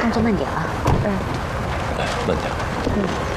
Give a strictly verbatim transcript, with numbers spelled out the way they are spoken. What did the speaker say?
动作慢点啊。 嗯。 哎，慢点。嗯。